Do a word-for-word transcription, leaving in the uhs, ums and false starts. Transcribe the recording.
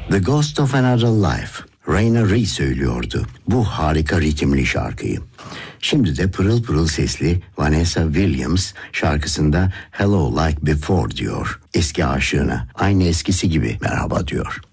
The Ghost of Another Life, Raina Ree söylüyordu bu harika ritimli şarkıyı. Şimdi de pırıl pırıl sesli Vanessa Williams şarkısında Hello Like Before diyor. Eski aşığına aynı eskisi gibi merhaba diyor.